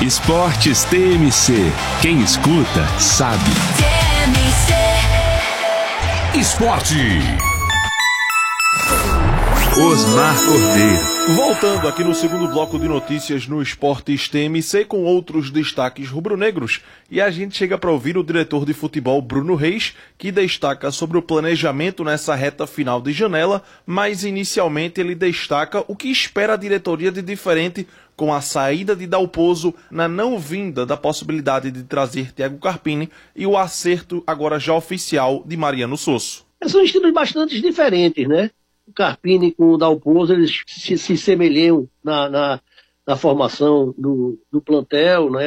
Esportes TMC. Quem escuta, sabe. Esporte. Osmar Cordeiro. Voltando aqui no segundo bloco de notícias no Esportes TMC com outros destaques rubro-negros, e a gente chega para ouvir o diretor de futebol Bruno Reis, que destaca sobre o planejamento nessa reta final de janela, mas inicialmente ele destaca o que espera a diretoria de diferente com a saída de Dalpozo, na não vinda da possibilidade de trazer Thiago Carpini e o acerto agora já oficial de Mariano Sosso. São estilos bastante diferentes, né? O Carpini com o Dalpozo, eles se semelham na formação do plantel, né?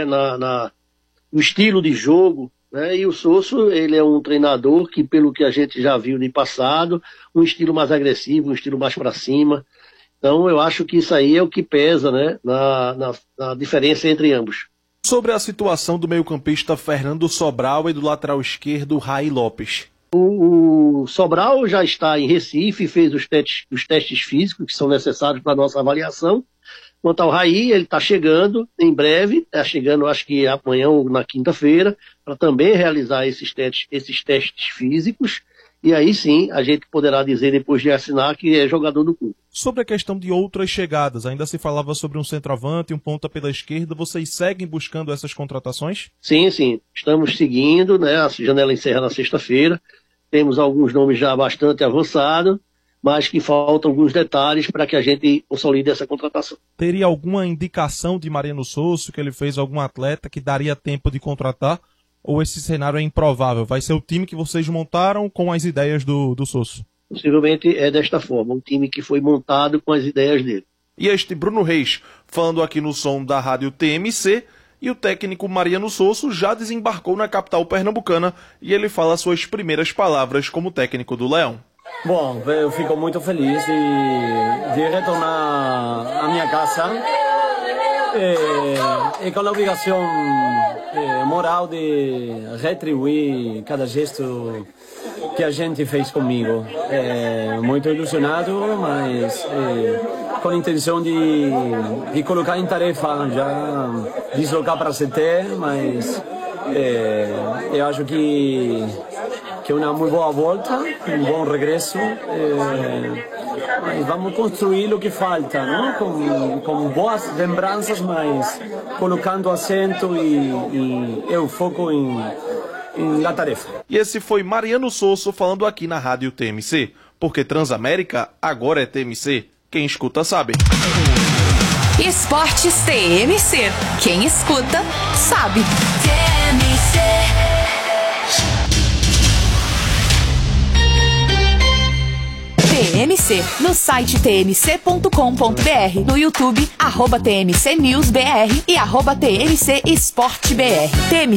No estilo de jogo, né? E o Sosso, ele é um treinador que, pelo que a gente já viu no passado, um estilo mais agressivo, um estilo mais para cima. Então eu acho que isso aí é o que pesa, né? Na diferença entre ambos. Sobre a situação do meio-campista Fernando Sobral e do lateral esquerdo Raí Lopes. O Sobral já está em Recife, fez os testes físicos que são necessários para a nossa avaliação. Quanto ao Raí, ele está chegando em breve, está chegando acho que amanhã ou na quinta-feira, para também realizar esses testes físicos. E aí sim, a gente poderá dizer depois de assinar que é jogador do clube. Sobre a questão de outras chegadas, ainda se falava sobre um centroavante e um ponta pela esquerda, vocês seguem buscando essas contratações? Sim, estamos seguindo, né? A janela encerra na sexta-feira, temos alguns nomes já bastante avançados, mas que faltam alguns detalhes para que a gente consolide essa contratação. Teria alguma indicação de Mariano Sosso, que ele fez algum atleta que daria tempo de contratar? Ou esse cenário é improvável? Vai ser o time que vocês montaram com as ideias do Sosso? Possivelmente é desta forma, um time que foi montado com as ideias dele. E este Bruno Reis, falando aqui no som da rádio TMC, e o técnico Mariano Sosso já desembarcou na capital pernambucana e ele fala suas primeiras palavras como técnico do Leão. Bom, eu fico muito feliz de retornar à minha casa e com a obrigação moral de retribuir cada gesto que a gente fez comigo. Muito ilusionado, mas com a intenção de colocar em tarefa, já deslocar para CT, mas eu acho que é uma muito boa volta, um bom regresso. Mas vamos construir o que falta, não? Com boas lembranças, mas colocando acento e o foco na tarefa. E esse foi Mariano Sosso falando aqui na rádio TMC, porque Transamérica agora é TMC. Quem escuta sabe. Esportes TMC. Quem escuta sabe. TMC, no site tmc.com.br, no YouTube, @TMC News BR e @TMC Esporte BR. TMC